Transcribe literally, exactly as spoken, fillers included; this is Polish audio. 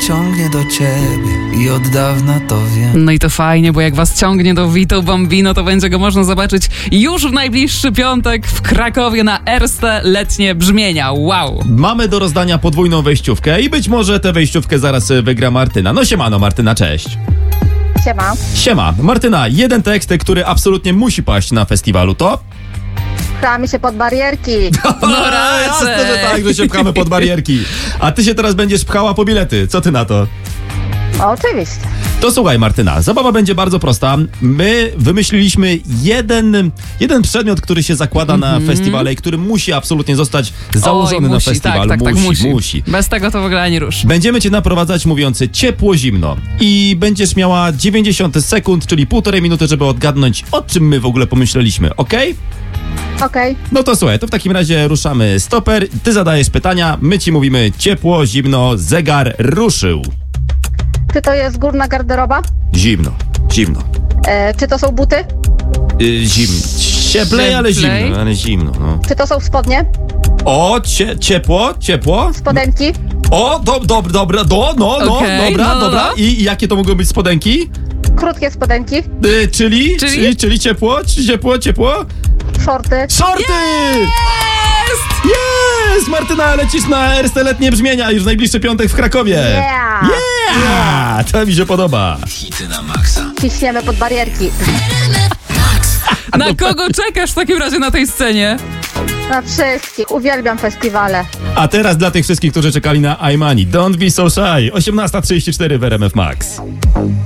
Ciągnie do ciebie i od dawna to wiem. No i to fajnie, bo jak was ciągnie do Vito Bambino, to będzie go można zobaczyć już w najbliższy piątek w Krakowie na Erste Letnie Brzmienia. Wow! Mamy do rozdania podwójną wejściówkę i być może tę wejściówkę zaraz wygra Martyna. No siemano Martyna, cześć. Siema. Siema. Martyna, jeden tekst, który absolutnie musi paść na festiwalu, to? Pchamy się pod barierki. No jasne, że tak, że się pchamy pod barierki. A ty się teraz będziesz pchała po bilety. Co ty na to? Oczywiście. To słuchaj Martyna, zabawa będzie bardzo prosta. My wymyśliliśmy jeden, jeden przedmiot, który się zakłada mm-hmm. na festiwale i który musi absolutnie zostać założony Oj, musi, na festiwalu. Tak, tak, musi, tak, musi. musi. Bez tego to w ogóle ani rusz. Będziemy cię naprowadzać mówiący ciepło-zimno i będziesz miała dziewięćdziesiąt sekund, czyli półtorej minuty, żeby odgadnąć, o czym my w ogóle pomyśleliśmy, okej? Okej. Okay. No to słuchaj, to w takim razie ruszamy stoper, ty zadajesz pytania, my ci mówimy ciepło, zimno, zegar ruszył. Czy to jest górna garderoba? Zimno, zimno. E, czy to są buty? Yy, zimno. Cieplej, ale Cieplej? zimno, ale zimno. No. Czy to są spodnie? O, cie, ciepło, ciepło. Spodenki? O, do, do, dobra, do, no, no, Okej, dobra, no, no, dobra. no. I jakie to mogą być spodenki? Krótkie spodenki? Yy, czyli? Czyli? czyli? Czyli ciepło, czy ciepło, ciepło? Shorty? Shorty! Jest! Jest! Martyna, lecisz na Erste Letnie Brzmienia już w najbliższy piątek w Krakowie. Yeah! Yeah! To mi się podoba. Hity na maksa. Ciśniemy pod barierki. Na kogo czekasz w takim razie na tej scenie? Na wszystkich. Uwielbiam festiwale. A teraz dla tych wszystkich, którzy czekali na iMoney. Don't be so shy. osiemnasta trzydzieści cztery w R M F Max.